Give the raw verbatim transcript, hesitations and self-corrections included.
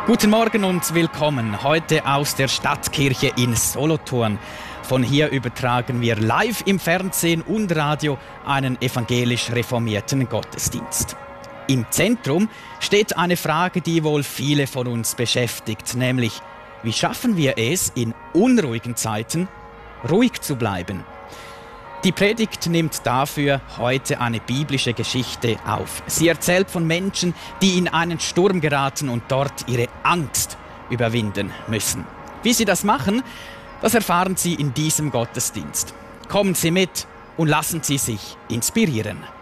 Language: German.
Guten Morgen und willkommen heute aus der Stadtkirche in Solothurn. Von hier übertragen wir live im Fernsehen und Radio einen evangelisch reformierten Gottesdienst. Im Zentrum steht eine Frage, die wohl viele von uns beschäftigt, nämlich: Wie schaffen wir es, in unruhigen Zeiten ruhig zu bleiben? Die Predigt nimmt dafür heute eine biblische Geschichte auf. Sie erzählt von Menschen, die in einen Sturm geraten und dort ihre Angst überwinden müssen. Wie sie das machen, das erfahren Sie in diesem Gottesdienst. Kommen Sie mit und lassen Sie sich inspirieren.